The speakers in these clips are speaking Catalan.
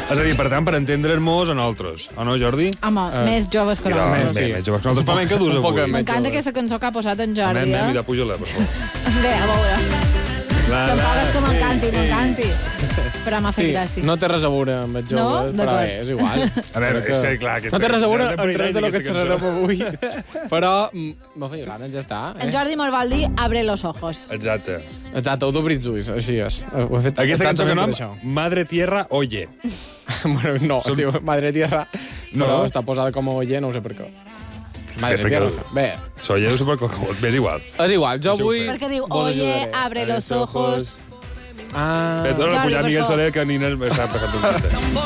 És a dir, per tant, per entendre'ns a nosaltres. O no, Jordi? Home, més joves que nosaltres. Més joves que nosaltres. Però que dus avui. M'encanta aquesta cançó que ha posat en Jordi, Anem, i de puja-la, per favor. Bé, a veure. Tampoc és que m'encanti. Però m'ha fet gràcia. No té res a veure amb els joves, però és igual. A veure, és clar... No té res a veure amb res del que xerrarem avui. Però m'ha fet gana, ja està. En Jordi me'l vol dir Abre los ojos. Exacte, ho d'obrir els ulls, així és. Aquesta cançó que nom, Madre Tierra Oye. Bueno, no, sí, Madre Tierra, però està posada com a Oye, no ho sé per què. Madre Tierra. Bé. Soy yo super és igual. És igual, jo avui... Perquè diu, oye, abre los ojos. Però torna a pujar Miguel Soler, que ni m'està passant un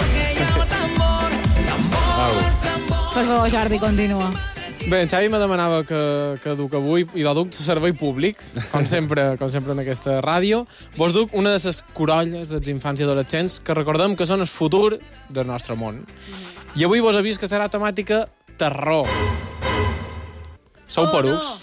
Per favor, Jordi, continua. Bé, en Xavi me demanava que duc avui, i la duc servei públic, com sempre en aquesta ràdio. Vos duc una de les corolles dels infants i adolescents que recordem que són el futur del nostre món. I avui vos avís que serà temàtica terror. Sou porucs?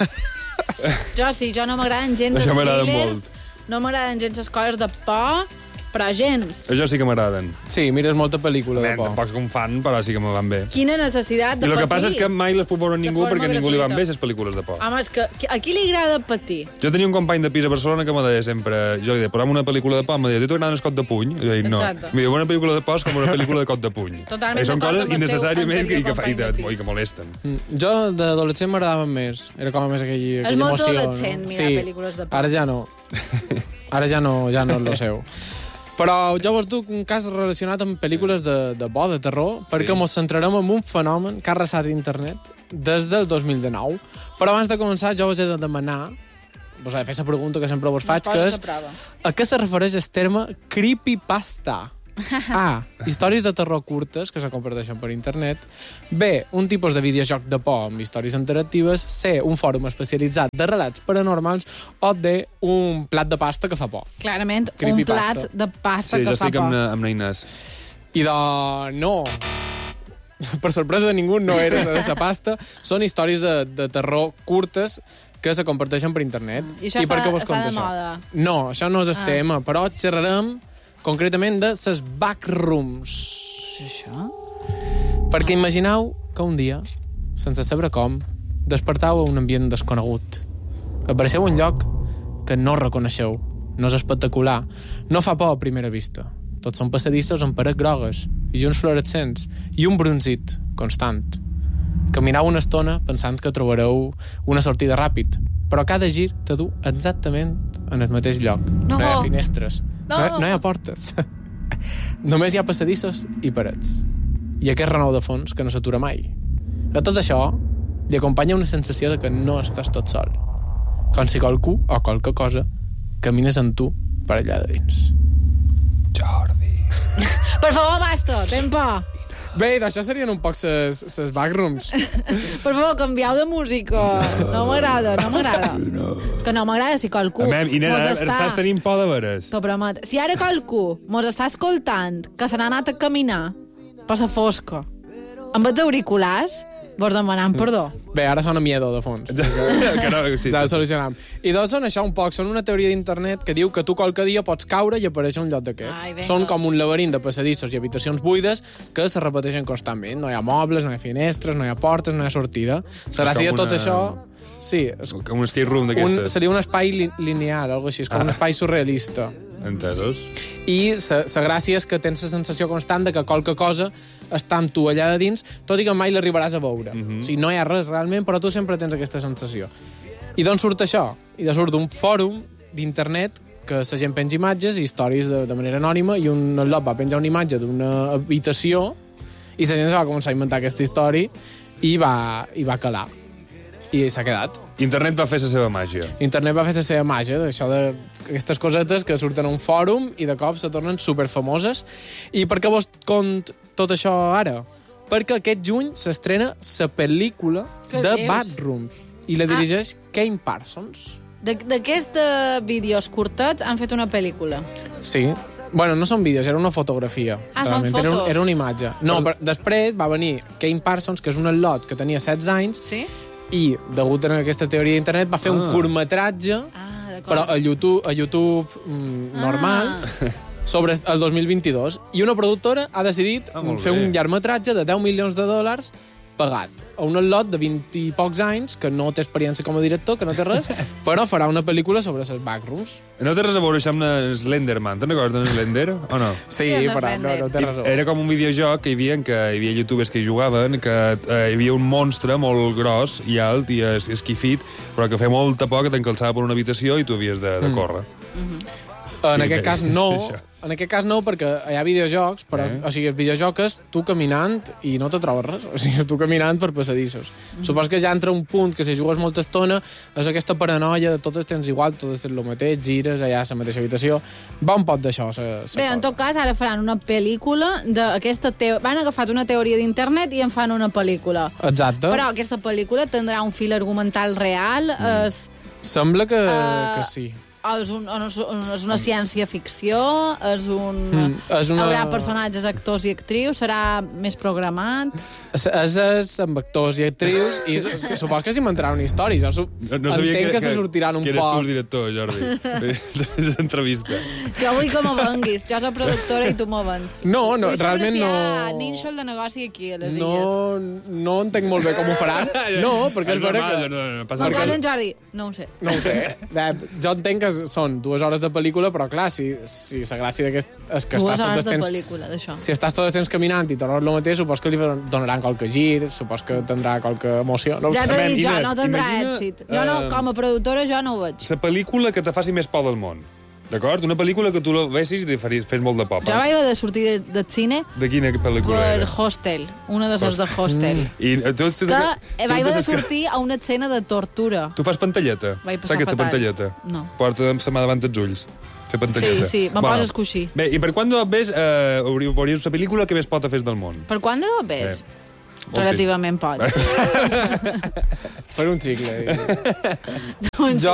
Jo sí, jo no m'agraden gens els thrillers, no m'agraden gens les coses de por, però gens. Això sí que m'agraden. Sí, mires molta pel·lícula de por. Tampoc com fan, però sí que me van bé. Quina necessitat de patir. I el que passa és que mai les puc veure ningú perquè a ningú li van bé les pel·lícules de por. Home, és que a qui li agrada patir? Jo tenia un company de pis a Barcelona que me deia sempre, jo li deia, posa'm una pel·lícula de por, em deia, t'agraden els cot de puny? I jo dic, no. Em diu, una pel·lícula de por és com una pel·lícula de cot de puny. Totalment són coses innecessàriament i que molesten. Jo d'adolescent m'agradaven més. Era com més aquella emoció. És molt adolescent mirar pel·lícules de por. Ara ja no. Ara ja no és lo seu. Però jo vos duc un cas relacionat amb pel·lícules de por, de terror, perquè mos centrarem en un fenomen que ha arrasat internet des del 2019. Però abans de començar, jo vos he de demanar, vos he de fer la pregunta que sempre vos faig, que és a què se refereix el terme creepypasta? A. Històries de terror curtes que se comparteixen per internet. B. Un tipus de videojoc de por amb històries interactives. C. Un fòrum especialitzat de relats paranormals. O D. Un plat de pasta que fa por. Clarament, un plat de pasta que fa por. Sí, jo estic amb Inés. I no. Per sorpresa de ningú, no era de la pasta. Són històries de terror curtes que se comparteixen per internet. I això està de moda? No, això no és el tema, però xerrarem concretament de les backrooms. Això? Perquè imagineu que un dia, sense saber com, despertau a un ambient desconegut. Apareixeu un lloc que no reconeixeu. No és espectacular. No fa por a primera vista. Tots són passadissos amb parets grogues i llums fluorescents i un bronzit constant. Caminau una estona pensant que trobareu una sortida ràpid, però cada gir te du exactament en el mateix lloc. No hi ha finestres. No hi ha portes. Només hi ha passadissos i parets. I aquest renou de fons que no s'atura mai. A tot això li acompanya una sensació de que no estàs tot sol. Com si qualcú o qualque cosa camines amb tu per allà de dins. Jordi. Per favor, basta, tempo. Bé, d'això serien un poc ses backrooms. Per favor, canvieu de música. No m'agrada. Que no m'agrada si qualcú... Inés, estàs tenint por de veres. T'ho promet. Si ara qualcú mos està escoltant que se n'ha anat a caminar per la fosca amb els auriculars, vos demanant perdó. Bé, ara sona miedo, de fons. Ja ho solucionam. I doncs són això un poc, són una teoria d'internet que diu que tu qualque dia pots caure i aparèixer un lloc d'aquests. Són com un laberint de passadissos i habitacions buides que se repeteixen constantment. No hi ha mobles, no hi ha finestres, no hi ha portes, no hi ha sortida. Serà si de tot això... Sí. Com un escape room d'aquestes. Seria un espai lineal, algo així, com un espai surrealista. Entesos. I la gràcia és que tens la sensació constant de que qualque cosa està amb tu allà de dins, tot i que mai l'arribaràs a veure. O sigui, no hi ha res realment, però tu sempre tens aquesta sensació. I d'on surt això? I de surt d'un fòrum d'internet que la gent penja imatges i històries de manera anònima, i un lot va penjar una imatge d'una habitació i la gent se va començar a inventar aquesta història i va calar. I s'ha quedat. Internet va fer la seva màgia. Internet va fer la seva màgia, d'això d'aquestes cosetes que surten a un fòrum i de cop se tornen superfamoses. I per què vos cont tot això ara? Perquè aquest juny s'estrena la pel·lícula de Backrooms i la dirigeix Kane Parsons. D'aquests vídeos curtets han fet una pel·lícula. Sí. Bueno, no són vídeos, era una fotografia. Són fotos? Era una imatge. No, però després va venir Kane Parsons, que és un al·lot que tenia 16 anys, sí? I, degut a aquesta teoria d'internet, va fer un curtmetratge, però a YouTube normal, sobre el 2022. I una productora ha decidit fer un llargmetratge de 10 milions de dòlars pagat a un lot de 20 i pocs anys, que no té experiència com a director, que no té res, però farà una pel·lícula sobre les backrooms. No té res a veure això amb Slenderman. Te'n recordes de Slender, o no? Sí, però no té res a veure. Era com un videojoc que hi havia youtubers que hi jugaven, que hi havia un monstre molt gros i alt i esquifit, però que feia molta por que t'encalçava per una habitació i tu havies de córrer. En aquest cas no, perquè hi ha videojocs, però, o sigui, el videojoc és tu caminant i no te trobes res. O sigui, tu caminant per passadissos. Supos que ja entra un punt que si jugues molta estona és aquesta paranoia de totes tens igual, totes tens el mateix, gires allà a la mateixa habitació. Va un poc d'això. Bé, en tot cas, ara faran una pel·lícula d'aquesta... Van agafat una teoria d'internet i en fan una pel·lícula. Exacte. Però aquesta pel·lícula tindrà un fil argumental real. Sembla que sí. És una ciència-ficció, haurà personatges, actors i actrius, serà més programat... És amb actors i actrius, i supos que s'hi m'entrarà una història. Entenc que se sortiran un poc... Que eres tu el director, Jordi. D'entrevista. Jo vull que m'ho venguis. Jo soc productora i tu m'ho vens. No, realment no... Nínxol de negoci aquí, a les Illes. No entenc molt bé com ho faran. No, perquè és vera que... No cas en Jordi, no ho sé. No ho sé. Jo entenc que són 2 hores de pel·lícula, però clar, si la gràcia d'aquest és que 2 hores de pel·lícula, d'això. Si estàs tot el temps caminant i tornes el mateix, supos que li donaran qualque gir, supos que tindrà qualque emoció. Ja t'he dit, jo no tindrà èxit. Jo no, com a productora, jo no ho veig. La pel·lícula que te faci més por del món. D'acord? Una pel·lícula que tu la vessis i fes molt de por. Jo vaig haver de sortir del cine... De quina pel·lícula era? Per Hostel, una de les de Hostel. Que vaig haver de sortir a una escena de tortura. Tu fas pantalleta? Saps què és la pantalleta? No. Porta la mà davant dels ulls. Fer pantalleta. Sí, me'n poses coixí. Bé, i per quan de ves veuries la pel·lícula que més pot fer del món? Per quan de ves? Relativament poc. Per un cicle. Jo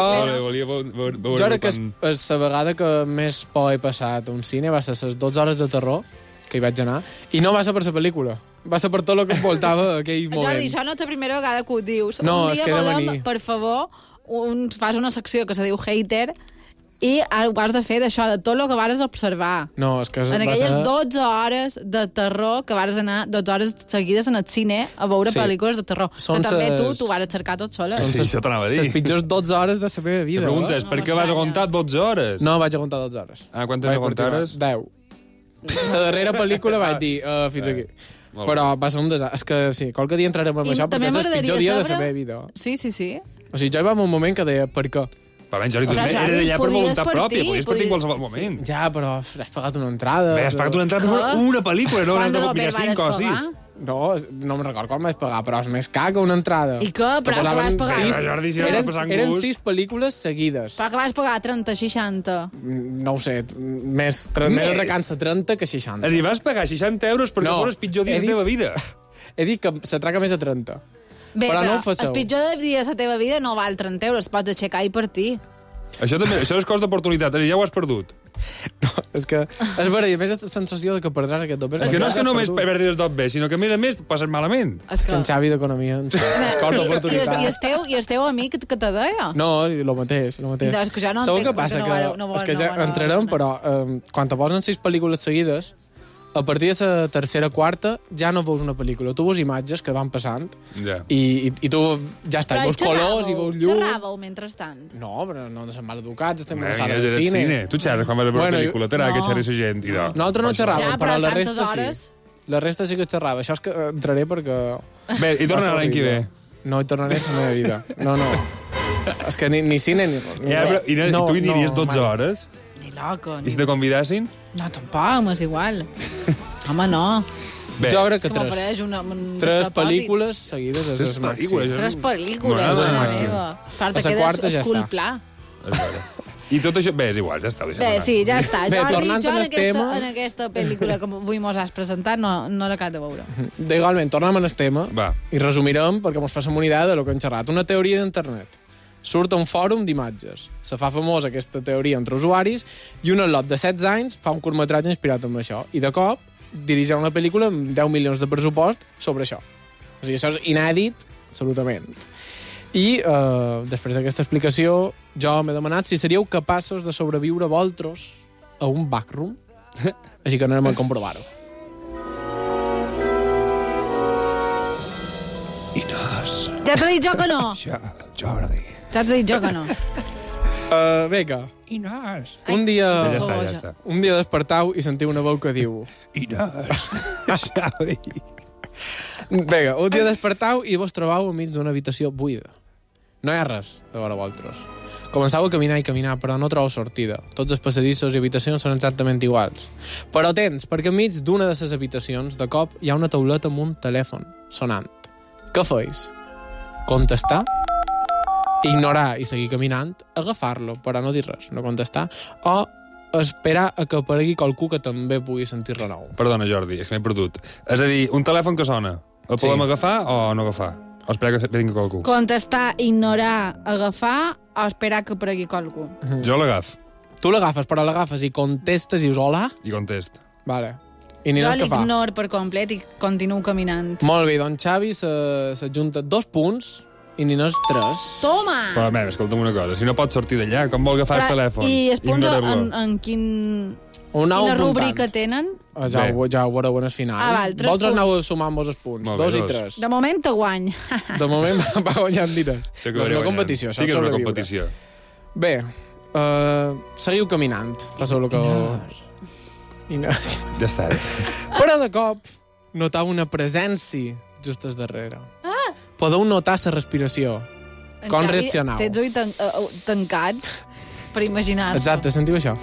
crec que la vegada que més por he passat a un cine va ser les 12 hores de terror que hi vaig anar, i no va ser per la pel·lícula. Va ser per tot el que envoltava aquell moment. Jordi, això no és la primera vegada que ho dius. No, un dia volem, per favor, fas una secció que se diu Hater, i ho has de fer d'això, de tot el que vas observar. No, és que en aquelles 12 hores de terror que vas anar 12 hores seguides en el cine a veure pel·lícules de terror. Que també tu vas cercar tot sola. Sí, això t'anava a dir. Les pitjors 12 hores de la meva vida. La pregunta és, per què vas aguantar 12 hores? No, vaig aguantar 12 hores. Quantes aguantares? 10. La darrera pel·lícula vaig dir, fins aquí. Però va ser un desastre. És que sí, qualque dia entrarem en això, perquè és el pitjor dia de la meva vida. Sí. O sigui, jo hi va un moment que deia, per què? Però ben, Jordi, tu era d'allà per voluntat pròpia, podies partir en qualsevol moment. Ja, però has pagat una entrada. Bé, has pagat una entrada per una pel·lícula, no has de mirar 5 o 6. No me'n recordo com vaig pagar, però és més car que una entrada. I què? Però que vas pagar? Eren 6 pel·lícules seguides. Però que vas pagar 30, 60? No ho sé, més recança 30 que 60. És a dir, vas pagar 60 euros perquè fos el pitjor dia de la teva vida. He dit que s'atraca més a 30. Bé, però el pitjor dia de la teva vida no val 30 euros, pots aixecar i partir. Això és cost d'oportunitat, ja ho has perdut. No, és que és vera, i a més la sensació que perdràs aquest doble. És que no és que només perdis el doble, sinó que a més passes malament. És que en Xavi d'Economia ens cost d'oportunitat. I el teu amic que te deia? No, el mateix. És que jo no entenc perquè no és que ja entrarem, però quan te posen 6 pel·lícules seguides, a partir de la tercera, quarta, ja no veus una pel·lícula. Tu veus imatges que van passant i tu ja està, veus colors i veus llum. Xerràveu mentrestant? No, però no som mal educats, estem a la sala de cine. Tu xerres quan vas a veure pel·lícula, t'agrada que xerri la gent. Nosaltres no xerràvem, però la resta sí. La resta sí que xerrava. Això és que entraré perquè... Bé, i tornarà l'any que ve? No hi tornaré a la meva vida. No. És que ni cine ni... I tu hi aniries 12 hores? Loco, I si te convidassin? No, tampoc, m'és igual. Home, no. Bé. Jo crec que tres pel·lícules seguides és el màxim. 3 pel·lícules, part que quedes cul pla. I tot això... Bé, és igual, ja està. Bé, sí, ja està. Jordi, jo en aquesta pel·lícula que avui mos has presentat no l'acabo de veure. Igualment, tornem en el tema i resumirem perquè mos fassem una idea de lo que hem xerrat. Una teoria d'internet. Surt a un fòrum d'imatges. Se fa famosa aquesta teoria entre usuaris i un lot de 16 anys fa un curtmetratge inspirat en això. I de cop dirigirà una pel·lícula amb 10 milions de pressupost sobre això. O sigui, això és inèdit, absolutament. I després d'aquesta explicació, jo m'he demanat si seríeu capaços de sobreviure vosaltres a un backroom. Així que anem a comprovar-ho. Inés. Ja t'he dit jo que no. Jordi. Ja t'he dit jo que no. Vinga. Inés. Un dia... Ja està. Un dia despertau i sentiu una veu que diu... Inés. Xavi. Vinga, un dia despertau i vos trobau enmig d'una habitació buida. No hi ha res de vora vosaltres. Començau a caminar i caminar, però no trobeu sortida. Tots els passadissos i habitacions són exactament iguals. Però tens, perquè enmig d'una de les habitacions, de cop, hi ha una tauleta amb un telèfon sonant. Què feis? Contestar? Ignorar i seguir caminant? Agafar-lo, però no dir res, no contestar? O esperar a que aparegui qualcú que també pugui sentir-lo nou? Perdona, Jordi, és que m'he perdut. És a dir, un telèfon que sona, el podem agafar o no agafar? O esperar que vingui qualcú? Contestar, ignorar, agafar o esperar que aparegui qualcú. Jo l'agaf. Tu l'agafes, però l'agafes i contestes i dius hola? I contest. Vale. I Jo aniràs que fa. l'ignoro per complet i continuo caminant. Molt bé, doncs Xavi s'adjunta 2 punts i Ninós 3. Toma! Però, a escolta'm una cosa, si no pots sortir d'allà, com vol agafar el telèfon? I els punts en Quina rúbrica tenen? Ja ho veureu en el final. Val, 3 Vosaltres punts. aneu sumant-vos els punts. Molt bé, 2 i 2. 3. De moment te guany. De moment va guanyant diners. Te No és acabaré una guanyant. competició, Sí que és una sobreviure. competició. Bé, seguiu caminant. Passeu el que... Inés. Ja està. Però de cop notau una presència just al darrere. Podeu notar la respiració. En Com Xavi, reaccionau? Tens ulls tancats per imaginar-se. Exacte, sentiu això?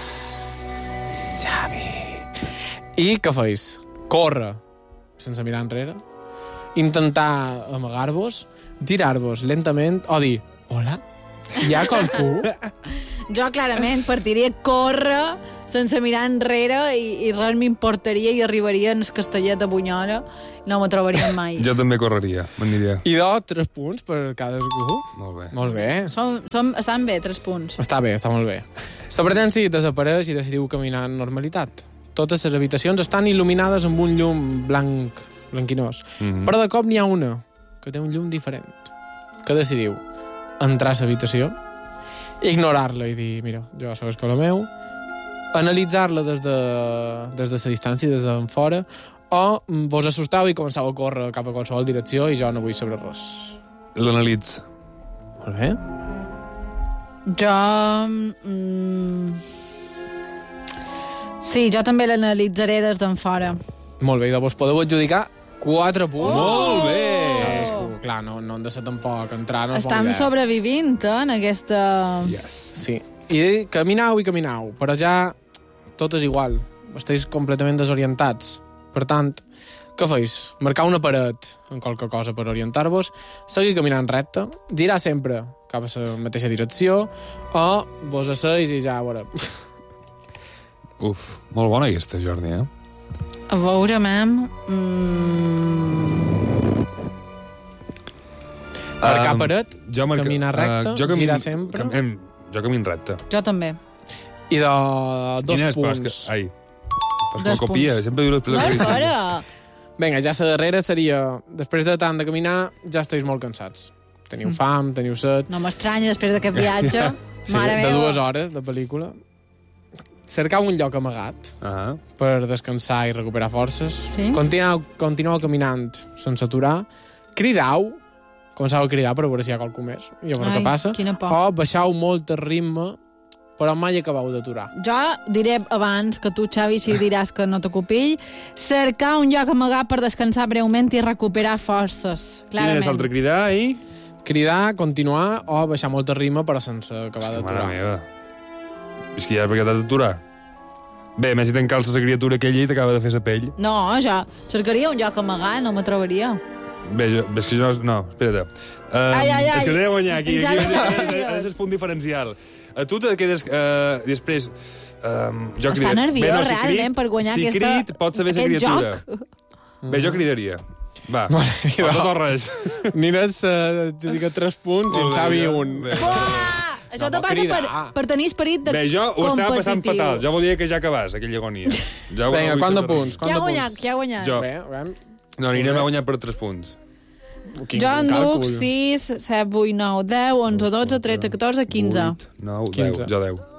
Xavi. I què feis? Córrer, sense mirar enrere, intentar amagar-vos, girar-vos lentament o dir, hola, hi ha qualcú? Jo, clarament, partiria a córrer sense mirar enrere i res m'importaria i arribaria en el castellet de Bunyola. No me trobaria mai. Jo també correria, m'aniria. I 3 punts per cadascú. Molt bé. Molt bé. Estan bé, 3 punts. Està bé, està molt bé. La pretència desapareix i decidiu caminar en normalitat. Totes les habitacions estan il·luminades amb un llum blanquinós. Però de cop n'hi ha una que té un llum diferent. Què decidiu? Entrar a l'habitació, ignorar-la i dir, mira, jo sóc el meu, analitzar-la des de la distància, des d'en fora, o vos assustau i començau a córrer cap a qualsevol direcció i jo no vull saber res. L'analitz. Molt bé. Jo... Sí, jo també l'analitzaré des d'en fora. Molt bé, llavors podeu adjudicar 4 punts. Molt bé! Cadascú. Clar, no han de ser tampoc entrar... No Estem sobrevivint, en aquesta... Yes. Sí. I caminau, però ja tot és igual. Esteu completament desorientats. Per tant, què feis? Marcar una paret en qualque cosa per orientar-vos, seguir caminant recte, girar sempre cap a la mateixa direcció, o vos asseis i ja veurem. Uf, molt bona aquesta, Jordi, eh? A veure, mem... Marcar paret, caminar recte, girar sempre... Jo camino recte. Jo també. I de 2 Inés, punts. però és que... Ai, però és que Dos ho copia, punts. sempre diu les No, coses. fora! Vinga, ja la darrera seria... Després de tant de caminar, ja esteu molt cansats. Teniu fam, teniu set... No m'estranya, després d'aquest viatge. Sí, Mare de meva. 2 hores de pel·lícula. Cercau un lloc amagat per descansar i recuperar forces. Sí. Continueu caminant sense aturar. Cridau. Començau a cridar per veure si hi ha qualcú més i a veure què passa. Quina por. O baixau molt el ritme, però mai acabau d'aturar. Jo diré abans que tu, Xavi, si diràs que no t'ocupill, cercar un lloc amagat per descansar breument i recuperar forces. Quin Clarament. és l'altre cridar, i... Cridar, continuar o baixar molt el ritme però sense acabar És que, mare d'aturar. meva. És que ja perquè t'has d'aturar. Bé, més si t'encalça la criatura aquella i t'acaba de fer la pell. No, jo cercaria un lloc amagat, no me trobaria. Bé, és que jo... No, espera't. Ai. És que t'he de guanyar aquí. Ja Aquí nerviós. és el punt diferencial. Tu te quedes... després... Jo Està nerviós, realment, per guanyar si aquesta, crit, pot saber la aquest criatura. joc. Bé, jo cridaria. Va, Vale, o tot o res. Nines dedica 3 punts i en Xavi un. Bé. Uah! Això No, te passa cridar. per tenir esperit de Bé, jo ho estava passant competitiu. fatal. Jo volia que ja acabés, aquella agonia. Jo Vinga, vull quant de saber punts? Qui ha guanyat? Qui ha guanyat? Jo. Bé, veiem. No, anirem a guanyar per 3 punts. Quin Jo en càlcul. duc 6, 7, 8, 9, 10, 11, 12, 13, 14, 15. 8, 9, 15. 10. Jo 10.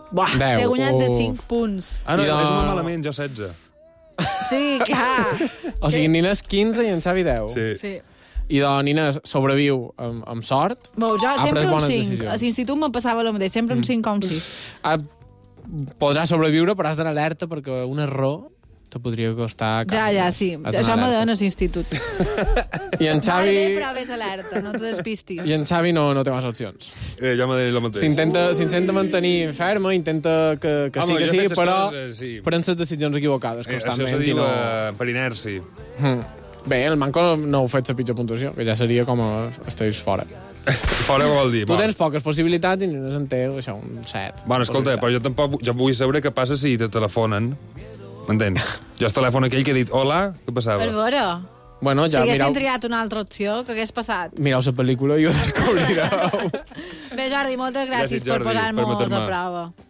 Buah, 10, t'he guanyat de uf. 5 punts. Ah, no, I de- és molt malament, jo 16. Sí, clar. O sigui, Nines 15 i en Xavi 10. Sí. Sí. I de Nines sobreviu amb sort. Bo, jo Ha sempre pres un bones 5. decisions. A l'institut me passava el mateix, sempre un 5 o un 6. Podràs sobreviure, però has d'anar alerta perquè un error te podria costar... Ja, sí. Has d'anar Això me alerta. deien a l'institut. I en Xavi... Vale, però vés alerta, no te despistis. I en Xavi no té massa opcions. Jo m'he dit el mateix. S'intenta mantenir ferma, intenta que Home, sí que jo sí, faig les però coses, sí. prenen les decisions equivocades Això constantment. se i diu no... per inèrcia. Bé, el Manco no heu fet la pitjor puntuació, que ja seria com estàs fora. Fora vol dir. Tu tens poques possibilitats i Nines en té això, un 7. Bueno, escolta, però jo tampoc jo vull saber què passa si te telefonen. M'entens? Jo el telèfon aquell que he dit hola, què passava? Per veure, Bueno, si ja haguessin mireu, triat una altra opció, què hagués passat? mireu la pel·lícula i ho descobrireu. Bé, Jordi, moltes gràcies Gràcies, Jordi, per posar-nos per metre-me. a prova.